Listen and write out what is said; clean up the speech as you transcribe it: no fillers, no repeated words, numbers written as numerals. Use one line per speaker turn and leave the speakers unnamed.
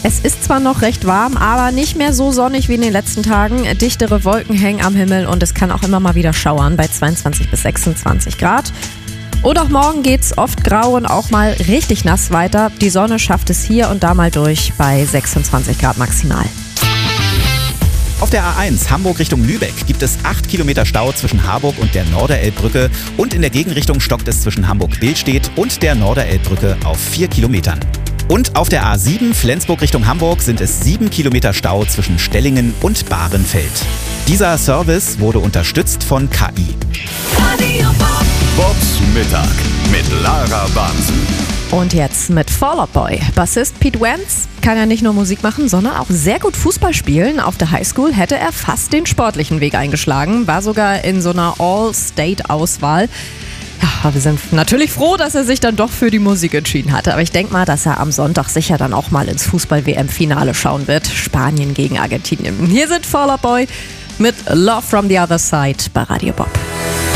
Es ist zwar noch recht warm, aber nicht mehr so sonnig wie in den letzten Tagen. Dichtere Wolken hängen am Himmel und es kann auch immer mal wieder schauern bei 22 bis 26 Grad. Und auch morgen geht's oft grau und auch mal richtig nass weiter. Die Sonne schafft es hier und da mal durch bei 26 Grad maximal.
Auf der A1 Hamburg Richtung Lübeck gibt es 8 Kilometer Stau zwischen Harburg und der Norderelbbrücke und in der Gegenrichtung stockt es zwischen Hamburg-Billstedt und der Norderelbbrücke auf 4 Kilometern. Und auf der A7 Flensburg Richtung Hamburg sind es 7 Kilometer Stau zwischen Stellingen und Bahrenfeld. Dieser Service wurde unterstützt von KI.
Bobs Mittag mit Lara Bansen.
Und jetzt mit Fall Out Boy. Bassist Pete Wentz kann ja nicht nur Musik machen, sondern auch sehr gut Fußball spielen. Auf der Highschool hätte er fast den sportlichen Weg eingeschlagen, war sogar in so einer All-State-Auswahl. Ja, wir sind natürlich froh, dass er sich dann doch für die Musik entschieden hatte. Aber ich denke mal, dass er am Sonntag sicher dann auch mal ins Fußball-WM-Finale schauen wird. Spanien gegen Argentinien. Hier sind Fall Out Boy mit Love from the Other Side bei Radio Bob.